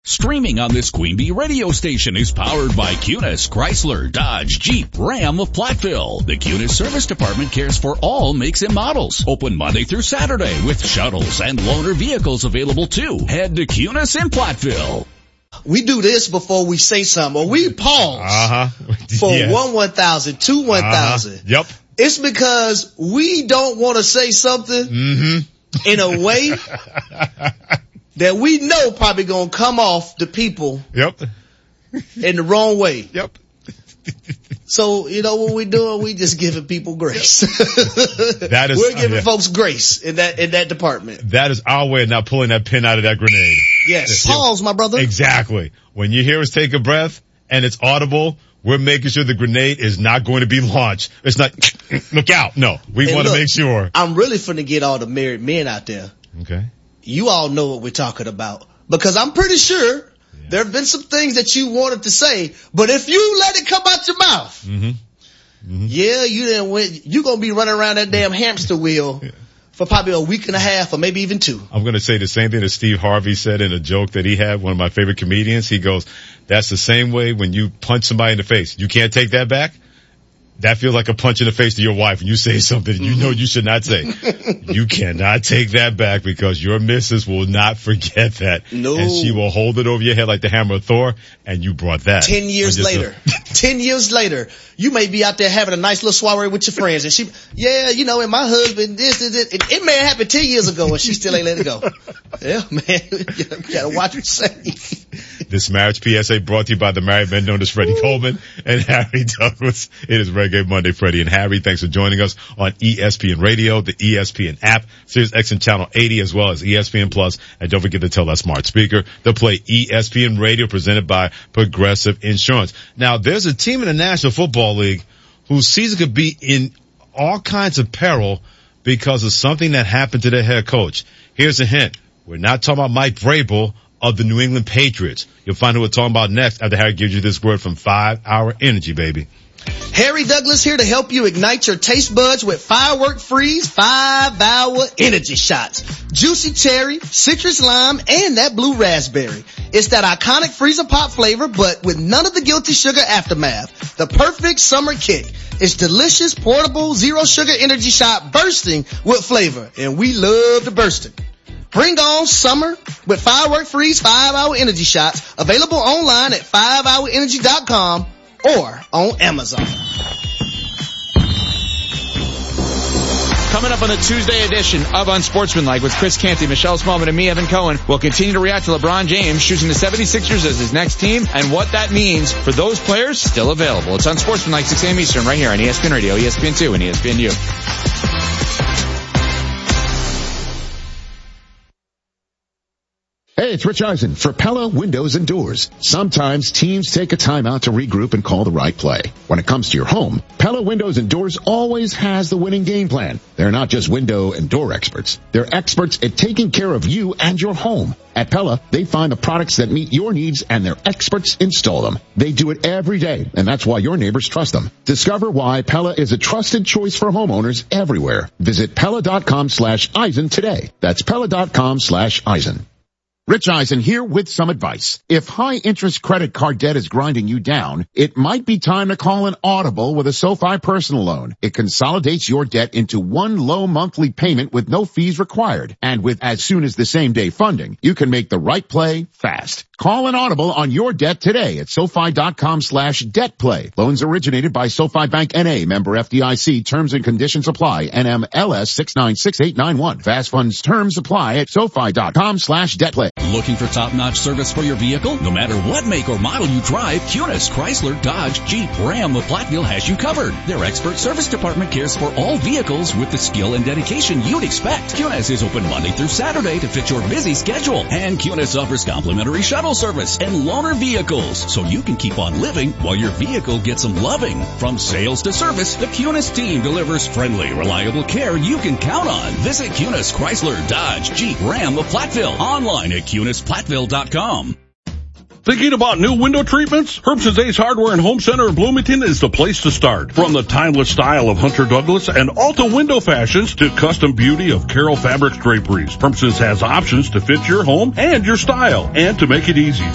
Streaming on this Queen Bee radio station is powered by Kunis, Chrysler, Dodge, Jeep, Ram of Platteville. The Kunis Service Department cares for all makes and models. Open Monday through Saturday with shuttles and loaner vehicles available too. Head to Kunis in Platteville. We do this before we say something, or we pause for 1,000, 2 1,000. Yep. It's because we don't want to say something in a way that we know probably gonna come off the people in the wrong way. Yep. So, you know what we're doing? We just giving people grace. That is, we're giving folks grace in that department. That is our way of not pulling that pin out of that grenade. Yes. Pause, my brother. Exactly. When you hear us take a breath and it's audible, we're making sure the grenade is not going to be launched. It's not, look out. No, we want to make sure. I'm really finna get all the married men out there. Okay. You all know what we're talking about, because I'm pretty sure there have been some things that you wanted to say, but if you let it come out your mouth, you didn't win. You're going to be running around that damn hamster wheel for probably a week and a half or maybe even 2. I'm going to say the same thing that Steve Harvey said in a joke that he had, one of my favorite comedians. He goes, that's the same way when you punch somebody in the face. You can't take that back. That feels like a punch in the face to your wife when you say something you know you should not say. You cannot take that back because your missus will not forget that. No. And she will hold it over your head like the hammer of Thor, and you brought that. 10 years later. 10 years later, you may be out there having a nice little soiree with your friends, and she, and my husband, this. It may have happened 10 years ago, and she still ain't let it go. Yeah, man, you gotta watch what you say. This marriage PSA brought to you by the married men known as Freddie Coleman and Harry Douglas. It is Reggae Monday, Freddie and Harry. Thanks for joining us on ESPN Radio, the ESPN app, Sirius XM Channel 80, as well as ESPN Plus. And don't forget to tell that smart speaker to play ESPN Radio, presented by Progressive Insurance. Now, there's a team in the National Football League whose season could be in all kinds of peril because of something that happened to their head coach. Here's a hint. We're not talking about Mike Vrabel of the New England Patriots. You'll find who we're talking about next after Harry gives you this word from 5 Hour Energy, baby. Harry Douglas here to help you ignite your taste buds with Firework Freeze 5 Hour Energy Shots. Juicy cherry, citrus lime, and that blue raspberry. It's that iconic freezer pop flavor, but with none of the guilty sugar aftermath. The perfect summer kick. It's delicious, portable, zero sugar energy shot bursting with flavor, and we love the bursting. Bring on summer with Firework Freeze 5 Hour Energy Shots, available online at 5hourenergy.com or on Amazon. Coming up on the Tuesday edition of Unsportsmanlike with Chris Canty, Michelle Smallman, and me, Evan Cohen, we'll continue to react to LeBron James choosing the 76ers as his next team and what that means for those players still available. It's Unsportsmanlike, 6 a.m. Eastern, right here on ESPN Radio, ESPN2, and ESPNU. Hey, it's Rich Eisen for Pella Windows and Doors. Sometimes teams take a time out to regroup and call the right play. When it comes to your home, Pella Windows and Doors always has the winning game plan. They're not just window and door experts. They're experts at taking care of you and your home. At Pella, they find the products that meet your needs and their experts install them. They do it every day, and that's why your neighbors trust them. Discover why Pella is a trusted choice for homeowners everywhere. Visit Pella.com/Eisen today. That's Pella.com/Eisen. Rich Eisen here with some advice. If high-interest credit card debt is grinding you down, it might be time to call an audible with a SoFi personal loan. It consolidates your debt into one low monthly payment with no fees required. And with as soon as the same day funding, you can make the right play fast. Call an audible on your debt today at SoFi.com/debt play. Loans originated by SoFi Bank N.A., member FDIC. Terms and conditions apply. NMLS 696891. Fast funds terms apply at SoFi.com/debt play. Looking for top-notch service for your vehicle? No matter what make or model you drive, Kunis, Chrysler, Dodge, Jeep, Ram of Platteville has you covered. Their expert service department cares for all vehicles with the skill and dedication you'd expect. Kunis is open Monday through Saturday to fit your busy schedule. And Kunis offers complimentary shuttle service and loaner vehicles, so you can keep on living while your vehicle gets some loving. From sales to service, the Kunis team delivers friendly, reliable care you can count on. Visit Kunis, Chrysler, Dodge, Jeep, Ram of Platteville online at KunisPlatteville.com. Thinking about new window treatments? Herbst's Ace Hardware and Home Center in Bloomington is the place to start. From the timeless style of Hunter Douglas and Alta window fashions to custom beauty of Carroll Fabrics draperies, Herbst's has options to fit your home and your style. And to make it easy,